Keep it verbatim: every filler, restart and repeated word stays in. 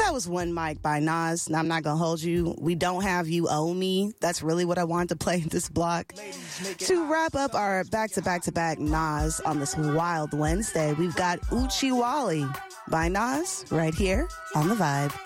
That was One Mic by Nas. Now, I'm not going to hold you. We Don't Have You Owe Me. That's really what I wanted to play in this block. To wrap up our back-to-back-to-back Nas on this wild Wednesday, we've got Uchi Wally by Nas right here on The Vibe.